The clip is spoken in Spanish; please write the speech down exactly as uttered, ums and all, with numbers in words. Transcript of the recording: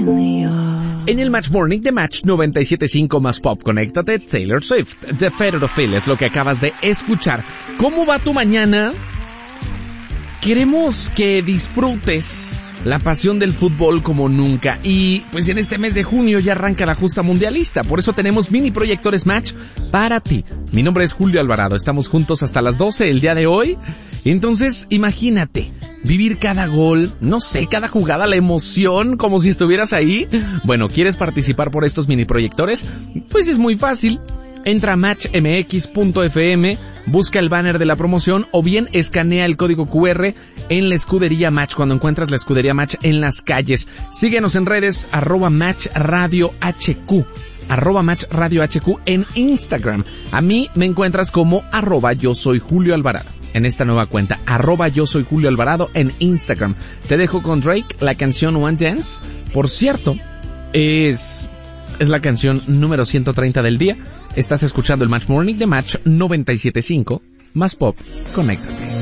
En el Match Morning de Match noventa y siete punto cinco más Pop, conéctate, Taylor Swift, The Fairer of Feel es lo que acabas de escuchar. ¿Cómo va tu mañana? Queremos que disfrutes la pasión del fútbol como nunca. Y pues en este mes de junio ya arranca la justa mundialista. Por eso tenemos mini proyectores Match para ti. Mi nombre es Julio Alvarado. Estamos juntos hasta las doce el día de hoy. Entonces, imagínate, vivir cada gol, no sé, cada jugada, la emoción, como si estuvieras ahí. Bueno, ¿quieres participar por estos mini proyectores? Pues es muy fácil. Entra a match m x punto f m, busca el banner de la promoción o bien escanea el código cu erre en la escudería Match cuando encuentras la escudería Match en las calles. Síguenos en redes, arroba Match Radio H Q, arroba Match Radio H Q en Instagram. A mí me encuentras como arroba yo soy Julio Alvarado en esta nueva cuenta, arroba yo soy Julio Alvarado en Instagram. Te dejo con Drake, la canción One Dance. Por cierto, es, es la canción número ciento treinta del día. Estás escuchando el Match Morning de Match noventa y siete punto cinco más Pop. Conéctate.